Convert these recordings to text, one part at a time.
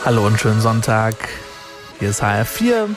Hallo und schönen Sonntag. Hier ist HR4.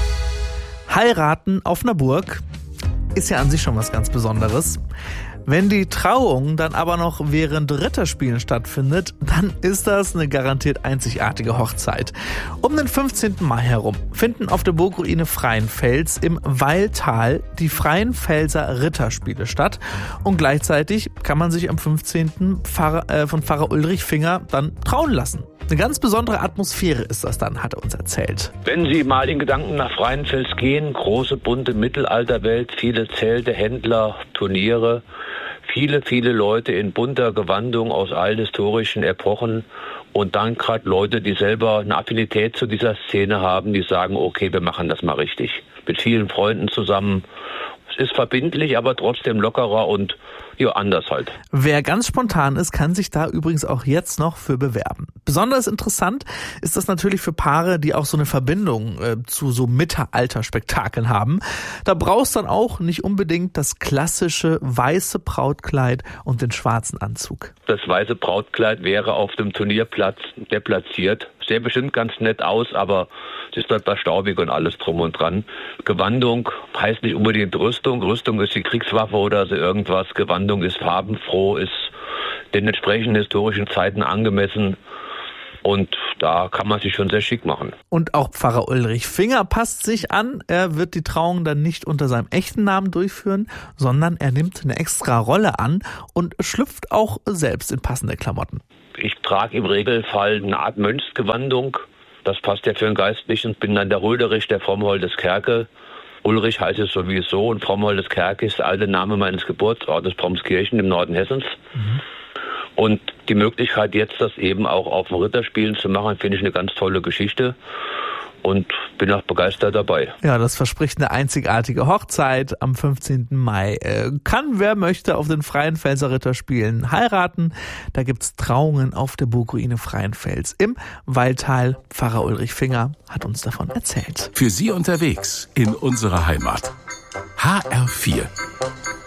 Heiraten auf einer Burg ist ja an sich schon was ganz Besonderes. Wenn die Trauung dann aber noch während Ritterspielen stattfindet, dann ist das eine garantiert einzigartige Hochzeit. Um den 15. Mai herum finden auf der Burgruine Freienfels im Weiltal die Freienfelser Ritterspiele statt und gleichzeitig kann man sich am 15. von Pfarrer Ulrich Finger dann trauen lassen. Eine ganz besondere Atmosphäre ist das dann, hat er uns erzählt. Wenn Sie mal in Gedanken nach Freienfels gehen, große, bunte Mittelalterwelt, viele Zelte, Händler, Turniere, viele Leute in bunter Gewandung aus althistorischen Epochen und dann gerade Leute, die selber eine Affinität zu dieser Szene haben, die sagen, okay, wir machen das mal richtig. Mit vielen Freunden zusammen. Es ist verbindlich, aber trotzdem lockerer und ja, anders halt. Wer ganz spontan ist, kann sich da übrigens auch jetzt noch für bewerben. Besonders interessant ist das natürlich für Paare, die auch so eine Verbindung zu so Mittelalter-Spektakeln haben. Da brauchst du dann auch nicht unbedingt das klassische weiße Brautkleid und den schwarzen Anzug. Das weiße Brautkleid wäre auf dem Turnierplatz deplatziert. Sähe bestimmt ganz nett aus, aber es ist dort staubig und alles drum und dran. Gewandung heißt nicht unbedingt Rüstung. Rüstung ist die Kriegswaffe oder so irgendwas. Gewandung ist farbenfroh, ist den entsprechenden historischen Zeiten angemessen. Und da kann man sich schon sehr schick machen. Und auch Pfarrer Ulrich Finger passt sich an. Er wird die Trauung dann nicht unter seinem echten Namen durchführen, sondern er nimmt eine extra Rolle an und schlüpft auch selbst in passende Klamotten. Ich trage im Regelfall eine Art Mönchsgewandung. Das passt ja für einen Geistlichen. Bin dann der Röderich der Frommholdeskerke. Ulrich heißt es sowieso und Frommholdeskerke ist der alte Name meines Geburtsortes Bromskirchen im Norden Hessens. Und die Möglichkeit jetzt, das eben auch auf dem Ritterspielen zu machen, finde ich eine ganz tolle Geschichte und bin auch begeistert dabei. Ja, das verspricht eine einzigartige Hochzeit am 15. Mai. Kann, wer möchte, auf den Freienfelser Ritterspielen heiraten. Da gibt's Trauungen auf der Burgruine Freienfels im Weiltal. Pfarrer Ulrich Finger hat uns davon erzählt. Für Sie unterwegs in unserer Heimat. HR4